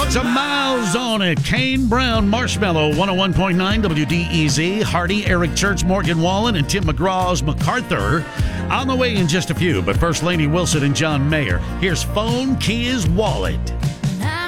Some miles on it. Kane Brown, Marshmallow, 101.9 WDEZ. Hardy, Eric Church, Morgan Wallen, and Tim McGraw's MacArthur. On the way in just a few, but first, Lainey Wilson and John Mayer. Here's Phone Kiz Wallet.